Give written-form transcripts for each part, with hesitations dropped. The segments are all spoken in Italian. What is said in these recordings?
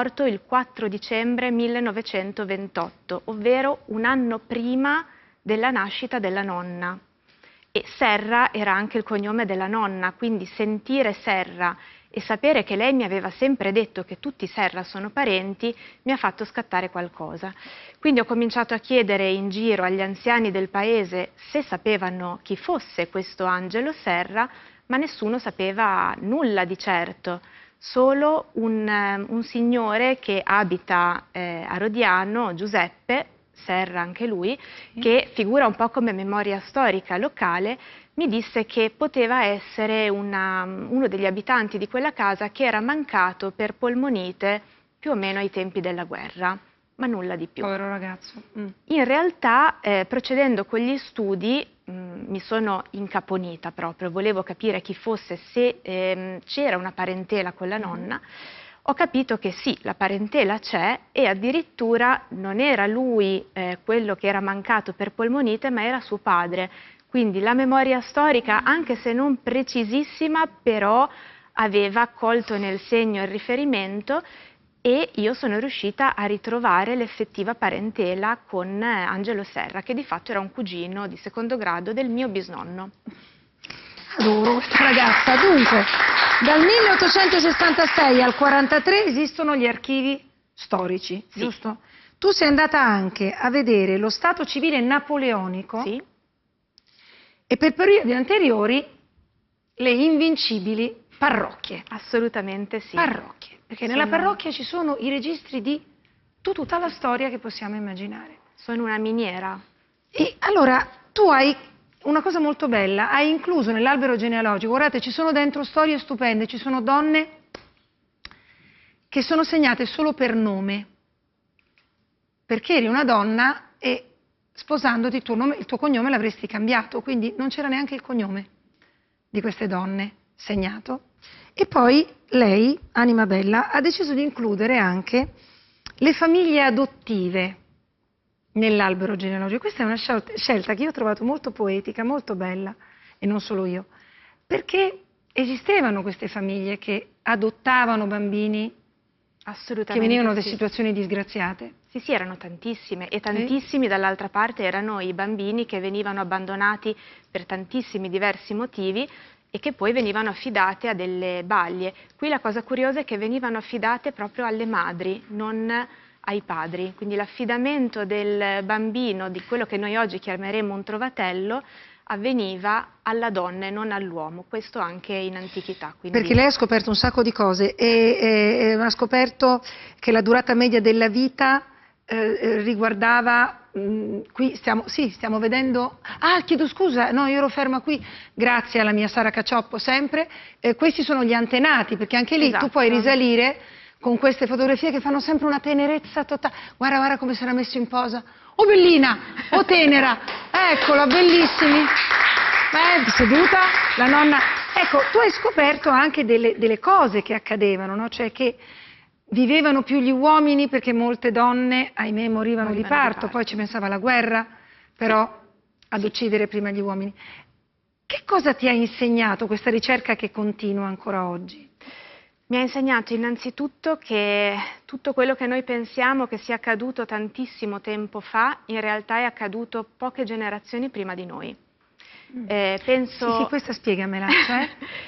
morto il 4 dicembre 1928, ovvero un anno prima della nascita della nonna. E Serra era anche il cognome della nonna, quindi sentire Serra e sapere che lei mi aveva sempre detto che tutti i Serra sono parenti mi ha fatto scattare qualcosa. Quindi ho cominciato a chiedere in giro agli anziani del paese se sapevano chi fosse questo Angelo Serra, ma nessuno sapeva nulla di certo. Solo un signore che abita a Rodiano, Giuseppe Serra anche lui, che figura un po' come memoria storica locale, mi disse che poteva essere uno degli abitanti di quella casa che era mancato per polmonite più o meno ai tempi della guerra, ma nulla di più. Povero ragazzo. In realtà, procedendo con gli studi, mi sono incaponita proprio, volevo capire chi fosse, se c'era una parentela con la nonna. Ho capito che sì, la parentela c'è e addirittura non era lui quello che era mancato per polmonite, ma era suo padre. Quindi la memoria storica, anche se non precisissima, però aveva colto nel segno il riferimento e io sono riuscita a ritrovare l'effettiva parentela con Angelo Serra, che di fatto era un cugino di secondo grado del mio bisnonno. Adoro questa ragazza. Dunque, dal 1866 al 43 esistono gli archivi storici, sì, giusto? Tu sei andata anche a vedere lo stato civile napoleonico, sì, e per periodi anteriori le invincibili parrocchie. assolutamente sì. Parrocchie, perché nella parrocchia ci sono i registri di tutta la storia che possiamo immaginare. Sono una miniera. E allora tu hai una cosa molto bella, hai incluso nell'albero genealogico, guardate, ci sono dentro storie stupende, ci sono donne che sono segnate solo per nome, perché eri una donna e sposandoti il tuo cognome l'avresti cambiato, quindi non c'era neanche il cognome di queste donne segnato. E poi lei, anima bella, ha deciso di includere anche le famiglie adottive nell'albero genealogico. Questa è una scelta che io ho trovato molto poetica, molto bella, e non solo io, perché esistevano queste famiglie che adottavano bambini che venivano da situazioni disgraziate. Sì, sì, erano tantissime e tantissimi dall'altra parte erano i bambini che venivano abbandonati per tantissimi diversi motivi e che poi venivano affidate a delle balie. Qui la cosa curiosa è che venivano affidate proprio alle madri, non ai padri, quindi l'affidamento del bambino, di quello che noi oggi chiameremo un trovatello, avveniva alla donna e non all'uomo, questo anche in antichità. Quindi... Perché lei ha scoperto un sacco di cose e ha scoperto che la durata media della vita riguardava, qui stiamo vedendo, chiedo scusa, no, io ero ferma qui, grazie alla mia Sara Cacioppo sempre, questi sono gli antenati, perché anche lì tu puoi risalire con queste fotografie che fanno sempre una tenerezza totale. Guarda, guarda come si era messo in posa. Oh bellina, oh tenera, eccola, bellissimi. Seduta, la nonna. Ecco, tu hai scoperto anche delle cose che accadevano, no? Cioè che vivevano più gli uomini perché molte donne, ahimè, morivano di parto, poi ci pensava la guerra, però ad uccidere prima gli uomini. Che cosa ti ha insegnato questa ricerca che continua ancora oggi? Mi ha insegnato innanzitutto che tutto quello che noi pensiamo che sia accaduto tantissimo tempo fa, in realtà è accaduto poche generazioni prima di noi. Penso... Sì, questa spiegamela. Cioè?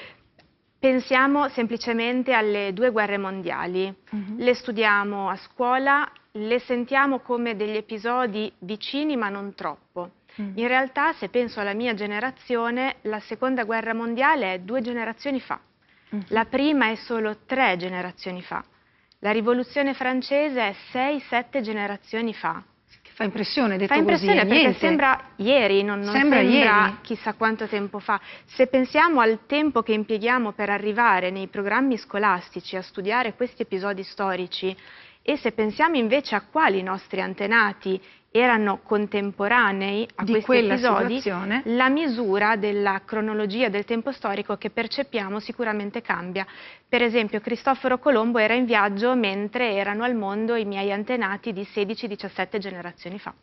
Pensiamo semplicemente alle 2 guerre mondiali. Le studiamo a scuola, le sentiamo come degli episodi vicini ma non troppo. In realtà, se penso alla mia generazione, la Seconda Guerra Mondiale è 2 generazioni fa. La prima è solo 3 generazioni fa. La Rivoluzione francese è 6-7 generazioni fa. Che fa impressione, detto così. Fa impressione perché sembra ieri, non sembra ieri. Chissà quanto tempo fa. Se pensiamo al tempo che impieghiamo per arrivare nei programmi scolastici a studiare questi episodi storici e se pensiamo invece a quali nostri antenati erano contemporanei a questi episodi, la misura della cronologia del tempo storico che percepiamo sicuramente cambia. Per esempio, Cristoforo Colombo era in viaggio mentre erano al mondo i miei antenati di 16-17 generazioni fa.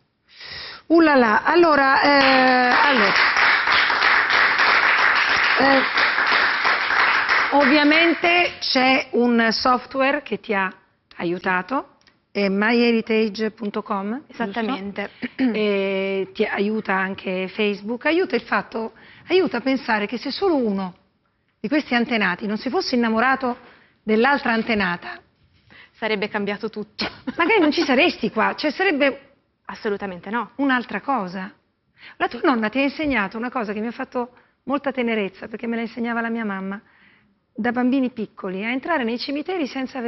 Allora, ovviamente c'è un software che ti ha aiutato, è myheritage.com. Esattamente. Ti aiuta anche Facebook, aiuta a pensare che se solo uno di questi antenati non si fosse innamorato dell'altra antenata, Sarebbe cambiato tutto. magari non ci saresti qua, cioè sarebbe Assolutamente no. un'altra cosa. La tua nonna ti ha insegnato una cosa che mi ha fatto molta tenerezza, perché me la insegnava la mia mamma, da bambini piccoli, a entrare nei cimiteri senza